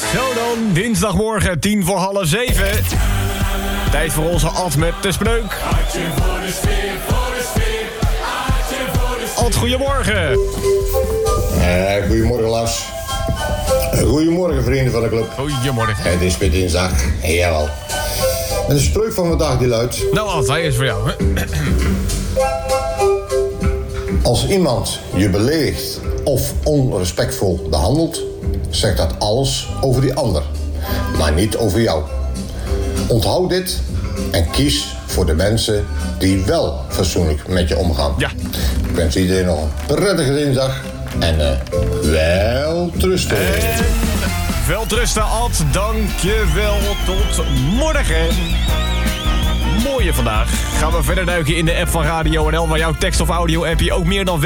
Zo dan, dinsdagmorgen 6:50. Tijd voor onze Ad met de spreuk. Ad, goedemorgen. Goedemorgen, Lars. Goedemorgen, vrienden van de club. Goedemorgen. Het is weer dinsdag, jawel. En de spreuk van vandaag die luidt... Nou Ad, hij is voor jou, hè? Als iemand je beledigt of onrespectvol behandelt, zegt dat alles over die ander, maar niet over jou. Onthoud dit en kies voor de mensen die wel fatsoenlijk met je omgaan. Ja. Ik wens iedereen nog een prettige dinsdag en wel trusten. Wel trusten, Ad. Dankjewel. Tot morgen. Mooie vandaag. Gaan we verder duiken in de app van Radio NL, waar jouw tekst- of audio-app je ook meer dan